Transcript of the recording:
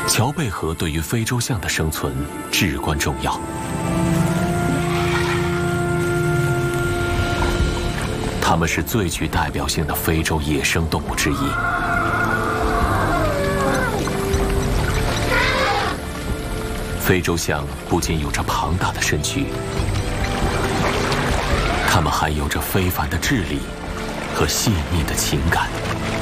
乔贝河对于非洲象的生存至关重要。它们是最具代表性的非洲野生动物之一。非洲象不仅有着庞大的身躯，它们还有着非凡的智力和细腻的情感。